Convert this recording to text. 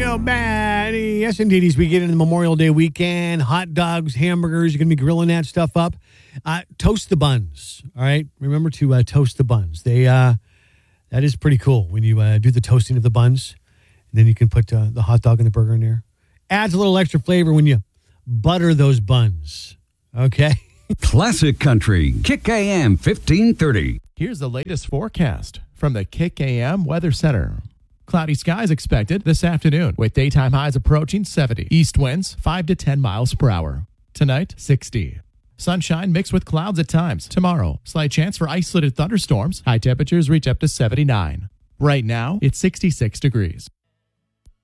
Mario Batty. Yes, indeed. As we get into the Memorial Day weekend, hot dogs, hamburgers, you're going to be grilling that stuff up. Toast the buns, all right? Remember to toast the buns. That is pretty cool when you do the toasting of the buns. And then you can put the hot dog and the burger in there. Adds a little extra flavor when you butter those buns, okay? Classic Country, Kick AM 1530. Here's the latest forecast from the Kick AM Weather Center. Cloudy skies expected this afternoon with daytime highs approaching 70. East winds 5 to 10 miles per hour. Tonight, 60. Sunshine mixed with clouds at times. Tomorrow, slight chance for isolated thunderstorms. High temperatures reach up to 79. Right now, it's 66 degrees.